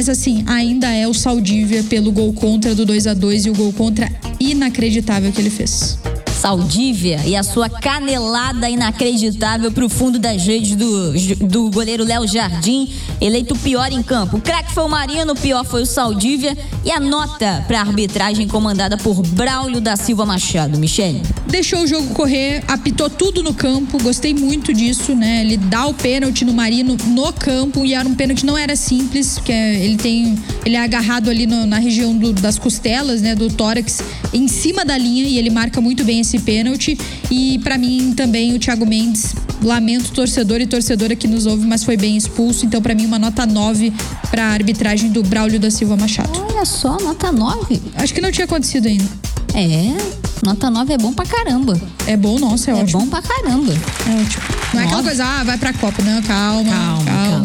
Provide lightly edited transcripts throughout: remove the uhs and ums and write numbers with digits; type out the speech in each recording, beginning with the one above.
mas assim, ainda é o Saldívia pelo gol contra do 2-2 e o gol contra inacreditável que ele fez. Saldívia e a sua canelada inacreditável pro fundo das redes do goleiro Léo Jardim, eleito o pior em campo. O craque foi o Marino, o pior foi o Saldívia. E a nota pra arbitragem comandada por Braulio da Silva Machado. Michele? Deixou o jogo correr, apitou tudo no campo, gostei muito disso, né? Ele dá o pênalti no Marino no campo, e era um pênalti, não era simples, porque ele é agarrado ali na região das costelas, né? Do tórax, em cima da linha, e ele marca muito bem esse pênalti. E pra mim também o Thiago Mendes, lamento torcedor e torcedora que nos ouve, mas foi bem expulso. Então pra mim uma nota 9 pra arbitragem do Braulio da Silva Machado. Olha só, nota 9. Acho que não tinha acontecido ainda. Nota 9 é bom pra caramba. É bom, nossa, é ótimo. É bom pra caramba. É ótimo. Não é aquela coisa, vai pra Copa, não, calma.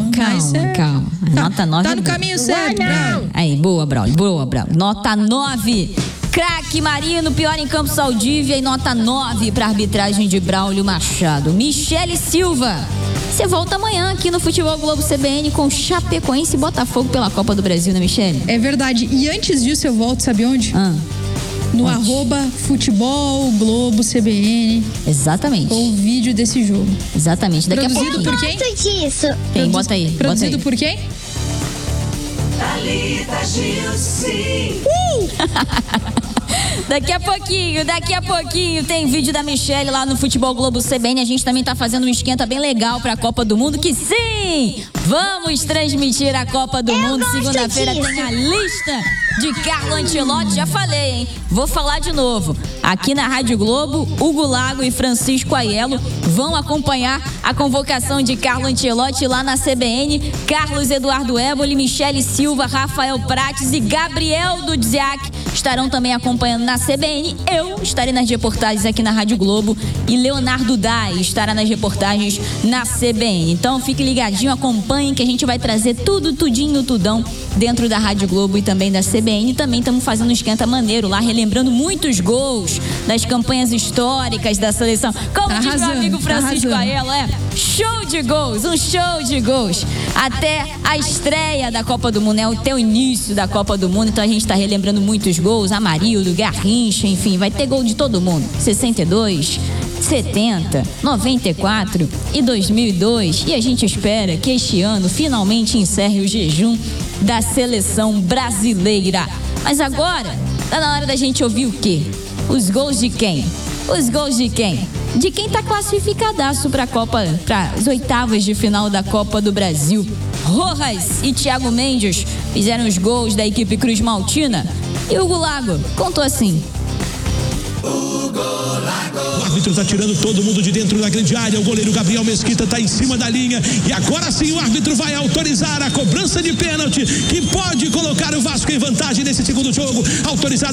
Nota 9 tá no caminho certo, Braulio. Aí, boa, Braulio. Nota 9. Craque Marino, pior em campo Saldívia, e nota 9 para arbitragem de Braulio Machado. Michele Silva, você volta amanhã aqui no Futebol Globo CBN com Chapecoense e Botafogo pela Copa do Brasil, né, Michele? É verdade. E antes disso eu volto, sabe onde? No @Futebol Globo CBN. Exatamente. Com o vídeo desse jogo. Exatamente. Daqui a pouquinho. Produzido por quem? Quem? Bota aí. Produzido por quem? Thalita Gilce. Daqui a pouquinho tem vídeo da Michele lá no Futebol Globo CBN. A gente também tá fazendo um esquenta bem legal pra Copa do Mundo, que sim, vamos transmitir a Copa do Mundo. Segunda-feira tem a lista de Carlo Ancelotti. Já falei, hein? Vou falar de novo. Aqui na Rádio Globo, Hugo Lago e Francisco Aiello vão acompanhar a convocação de Carlo Ancelotti lá na CBN. Carlos Eduardo Éboli, Michele Silva, Rafael Prates e Gabriel Dudziak estarão também acompanhando na CBN. Eu estarei nas reportagens aqui na Rádio Globo e Leonardo Dai estará nas reportagens na CBN. Então fique ligadinho, acompanhem que a gente vai trazer tudão dentro da Rádio Globo e também da CBN. Também estamos fazendo um esquenta maneiro lá, relembrando muitos gols das campanhas históricas da seleção. Como diz meu amigo Francisco Aiello, show de gols, um show de gols. Até a estreia da Copa do Mundo, até o início da Copa do Mundo. Então a gente está relembrando muitos gols, Amarildo, Garrincha, enfim, vai ter gol de todo mundo. 62, 70, 94 e 2002. E a gente espera que este ano finalmente encerre o jejum da seleção brasileira. Mas agora, tá na hora da gente ouvir o quê? Os gols de quem? Os gols de quem? De quem tá classificadaço pra as oitavas de final da Copa do Brasil. Rojas e Thiago Mendes fizeram os gols da equipe Cruz Maltina. E Hugo Lago contou assim. O árbitro tá tirando todo mundo de dentro da grande área. O goleiro Gabriel Mesquita tá em cima da linha. E agora sim o árbitro vai autorizar a cobrança de pênalti, que pode colocar o Vasco em vantagem nesse segundo jogo. Autorizado.